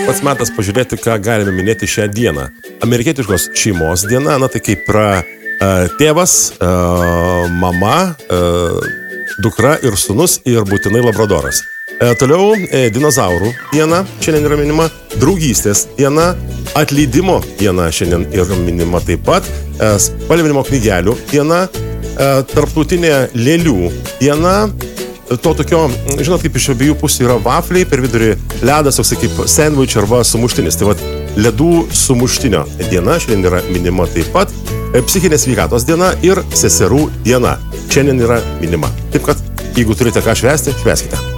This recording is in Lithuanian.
Pats metas pažiūrėti, ką galime minėti šią dieną. Amerikietiškos šeimos diena, na tai kaip tėvas, mama, dukra ir sūnus ir būtinai labradoras. Toliau dinozaurų diena šiandien yra minima, draugystės diena, atleidimo diena šiandien yra minima taip pat, spalvinimo knygelių diena, tarptautinė lėlių diena, to tokio, žinot, kaip iš abiejų pusių yra vafliai, per vidurį ledas, toksai kaip sandwich arba sumuštinis. Tai vat, ledų sumuštinio diena šiandien yra minima taip pat, psichinės sveikatos diena ir seserų diena šiandien yra minima. Taip kad, jeigu turite ką švęsti, švęskite.